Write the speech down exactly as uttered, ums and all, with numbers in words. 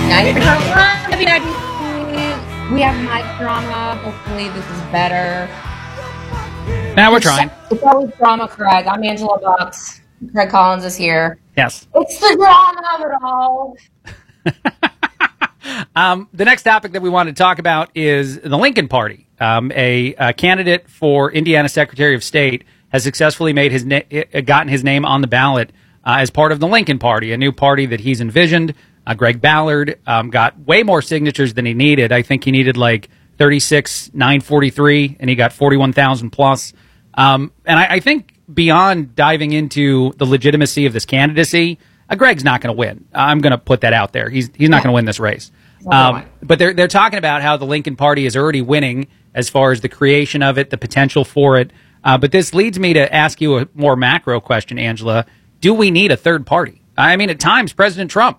Nice drama. We have nice drama. Hopefully this is better. Now we're trying. It's always drama, Craig. I'm Angela Bucks. Craig Collins is here. Yes. It's the drama of it all. um, the next topic that we want to talk about is the Lincoln Party. Um, a, a candidate for Indiana Secretary of State has successfully made his na- gotten his name on the ballot uh, as part of the Lincoln Party, a new party that he's envisioned. Uh, Greg Ballard um, got way more signatures than he needed. I think he needed like thirty-six nine forty-three, and he got forty-one thousand plus. Um, and I, I think beyond diving into the legitimacy of this candidacy, uh, Greg's not going to win. I'm going to put that out there. He's he's not going to win this race. Um, but they're they're talking about how the Lincoln Party is already winning as far as the creation of it, the potential for it. Uh, but this leads me to ask you a more macro question, Angela. Do we need a third party? I mean, at times, President Trump